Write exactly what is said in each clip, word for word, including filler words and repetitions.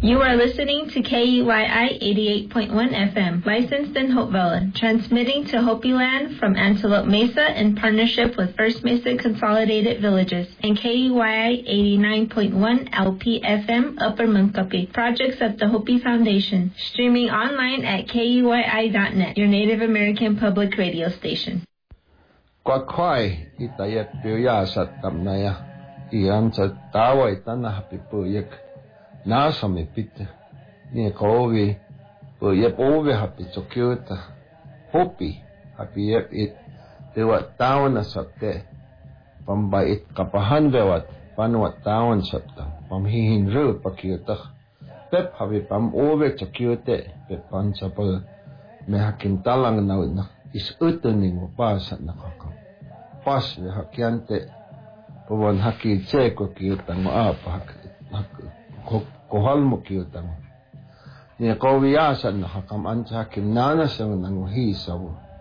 You are listening to K U Y I eighty-eight point one F M, licensed in Hopevilla, transmitting to Hopi Land from Antelope Mesa in partnership with First Mesa Consolidated Villages, and K U Y I eighty-nine point one L P F M, Upper Munkapi, projects of the Hopi Foundation, streaming online at K U Y I dot net, your Native American public radio station. Kwakwai itayet piyasat tamnaya, iyan sa taway tanah pipuyek. Nasa me pita, ni kowi, po yep ovi hapi chokyuta, hopi hapi yep it, dewat tawan na sakte, pambait kapahan dewat, panwat tawan sakta, pamhihin ru pakyuta, pep hapi pam ovi chokyute, pep pansa pa, me hakim talang na na, is utuning mo pasan na kakam, pas me hakyante, pawan haki tseko kyutang mo apa, hak, hak, kohal mo kyutang. Ni kawiyasan na hakam ansa hakim nanasang nang hisaw.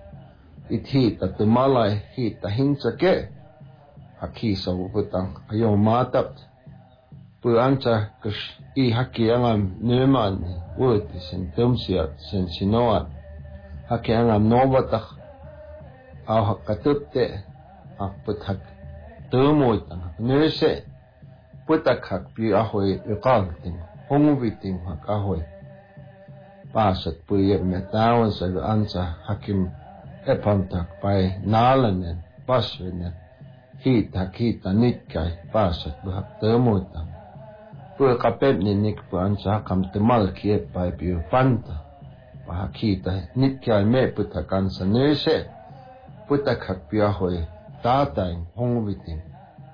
Ithita tumalay hita hinsa ke. Hakisaw putang ayaw matap. Pu ansa kas i hakiyangam numan wuti sen tumsiyat sen sinoat. Hakiyangam nobatak. Aw hakatupte. Hakput hak tumuitang nurse. Putak hak pi ahoy iqalting, hongubiting hak ahoy. Pasat puyep metawan sa ansa hakim epamtak pay nalanen, paswenen, hita hita nitkay, pasat buhak temutang. Puya kapep ni nik po ansa hakam temal kiep pay piyo panta. Pahak hita nitkay me putak ansa nese, putak hak pi ahoy tatay, hongubiting.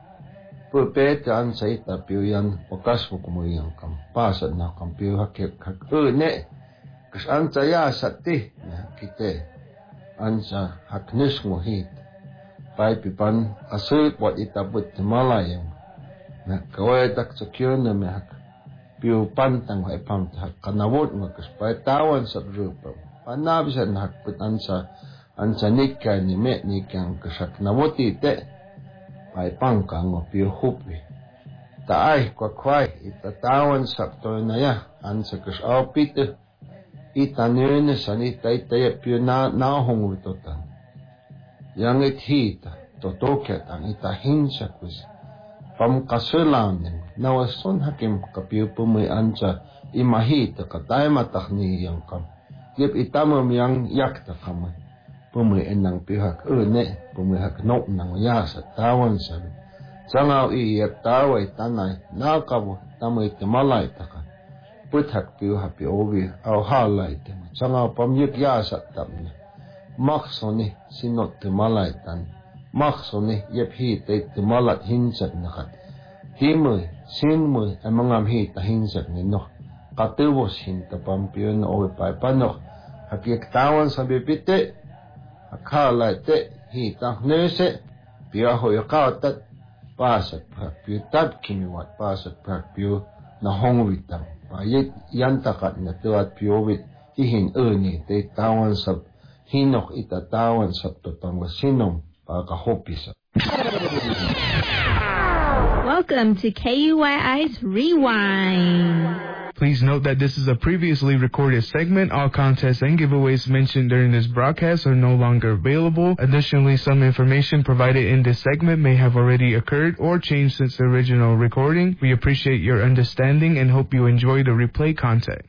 Pupete an sa ita piyo yan wakas mo kumuyang kam pasad na kam piyo hakik hak ne kas an sa ya sa ti na kite an sa haknis mo hit pay pipan asul wat itabut malayang na kaway tak sa kyo na me hak piyo pantang hay pam hak kanawot mo kas pay tawan sa rupa panabisan hak put an sa an sa nikay ni me nikang kas hak nawot ite ay pangkang o piyo hupi. Taay kwakway itatawan sakto na ya ansa kas awpite itanene sanita itaya piyo na nahong witotan. Yang ithita totoket ang itahinsa kus pamkasulanin nawason hakim kapiyo pumay ansa imahita katay matakni yang kam. Yip itamam yang yakta kamay. Pumay enang pihak ene, pumay hak nok nang yasa tawan sabi. Sangaw iyep taway tanay, nakabu tamay timalay takan. Puthak piyo hapi obi, aw halay tema. Sangaw pamyuk yasa tamna. Maksoni sinot timalay tan. Maksoni yep hitay timalat hinsat nakat. Timoy, sinmoy, ay mangam hita hinsat nino. Katubos hinta pampiyo na obi pay panok. Hakiyak tawan sabi pite. Akala te hita nese piya hoy kautat pasat prak piyo tab kimiwat pasat prak piyo na hongwitang payit yantakat na tuat piyo wit hihin uni te tawan sab hinok itatawan sab totang wasinong pagkahopisa. Welcome to K U Y I's Rewind. Please note that this is a previously recorded segment. All contests and giveaways mentioned during this broadcast are no longer available. Additionally, some information provided in this segment may have already occurred or changed since the original recording. We appreciate your understanding and hope you enjoy the replay content.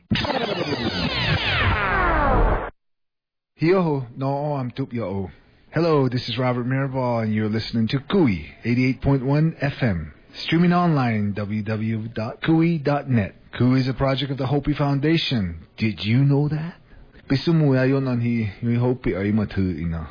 Hiyoho no am tup yo. Hello, this is Robert Mirabal and you're listening to K U I eighty-eight point one F M. Streaming online, w w w dot k u i dot net. K U I is a project of the Hopi Foundation. Did you know that? Pisumuya yon an hi yung Hopi ay matu ina.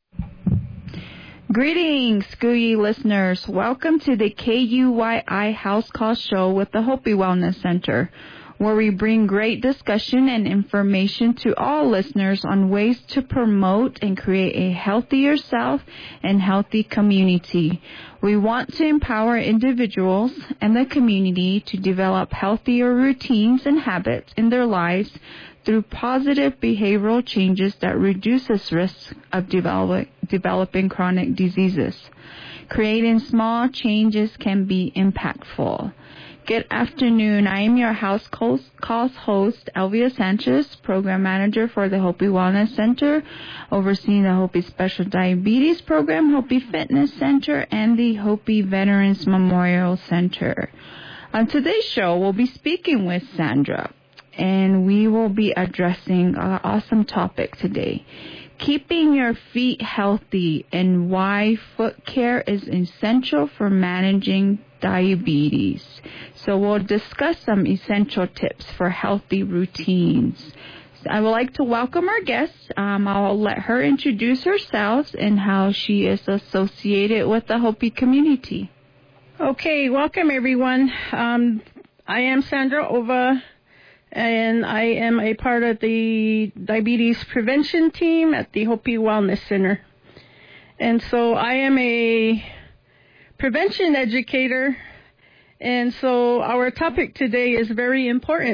Greetings, K U I listeners. Welcome to the K U Y I House Call Show with the Hopi Wellness Center, where we bring great discussion and information to all listeners on ways to promote and create a healthier self and healthy community. We want to empower individuals and the community to develop healthier routines and habits in their lives through positive behavioral changes that reduces risk of develop, developing chronic diseases. Creating small changes can be impactful. Good afternoon. I am your house calls host, Elvia Sanchez, Program Manager for the Hopi Wellness Center, overseeing the Hopi Special Diabetes Program, Hopi Fitness Center, and the Hopi Veterans Memorial Center. On today's show, we'll be speaking with Sandra, and we will be addressing an awesome topic today. Keeping your feet healthy and why foot care is essential for managing diabetes. So we'll discuss some essential tips for healthy routines. I would like to welcome our guest. Um, I'll let her introduce herself and how she is associated with the Hopi community. Okay, welcome everyone. Um, I am Sandra Ova, and I am a part of the diabetes prevention team at the Hopi Wellness Center. And so I am a prevention educator, and so our topic today is very important.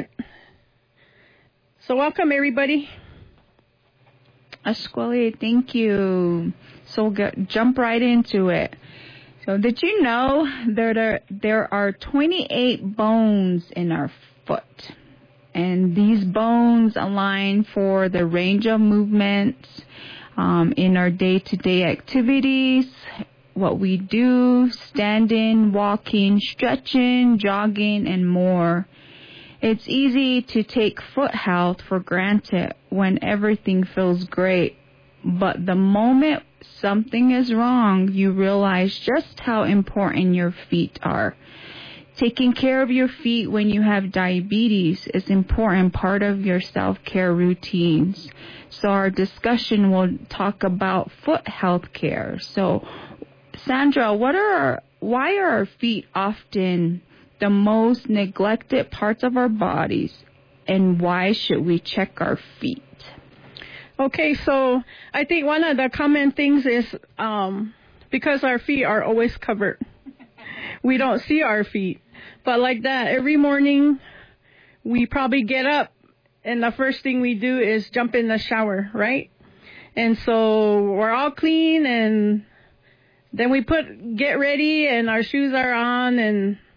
So welcome everybody. Ashkwali, thank you. So we'll get, jump right into it. So did you know that there, there are twenty-eight bones in our foot? And these bones align for the range of movements um, in our day-to-day activities, what we do, standing, walking, stretching, jogging, and more. It's easy to take foot health for granted when everything feels great. But the moment something is wrong, you realize just how important your feet are. Taking care of your feet when you have diabetes is an important part of your self-care routines. So our discussion will talk about foot health care. So, Sandra, what are our, why are our feet often the most neglected parts of our bodies, and why should we check our feet? Okay, so I think one of the common things is um, because our feet are always covered. We don't see our feet. But like that, every morning we probably get up and the first thing we do is jump in the shower, right? And so we're all clean, and then we put get ready and our shoes are on, and